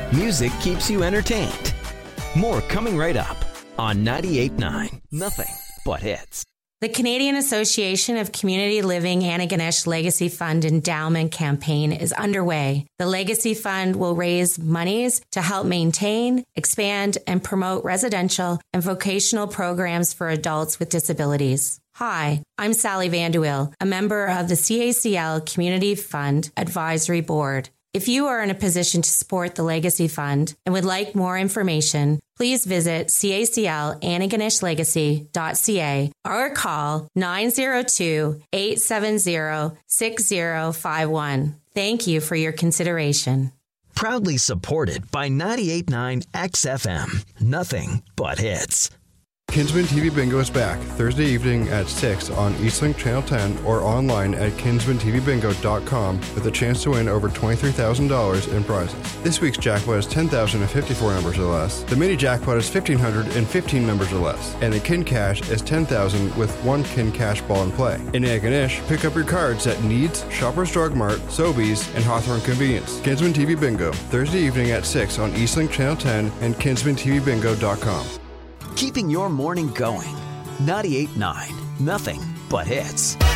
Music keeps you entertained. More coming right up on 98.9. Nothing but hits. The Canadian Association of Community Living Antigonish Legacy Fund Endowment Campaign is underway. The Legacy Fund will raise monies to help maintain, expand, and promote residential and vocational programs for adults with disabilities. Hi, I'm Sally Vanderwill, a member of the CACL Community Fund Advisory Board. If you are in a position to support the Legacy Fund and would like more information, please visit caclantigonishlegacy.ca or call 902-870-6051. Thank you for your consideration. Proudly supported by 98.9 XFM. Nothing but hits. Kinsman TV Bingo is back Thursday evening at 6 on Eastlink Channel 10 or online at kinsmantvbingo.com with a chance to win over $23,000 in prizes. This week's jackpot is 10,054 numbers or less. The mini jackpot is 1,515 numbers or less. And the kin cash is 10,000 with one kin cash ball in play. In Antigonish, pick up your cards at Needs, Shoppers Drug Mart, Sobeys, and Hawthorne Convenience. Kinsman TV Bingo, Thursday evening at 6 on Eastlink Channel 10 and kinsmantvbingo.com. Keeping your morning going. 98.9. Nothing but hits.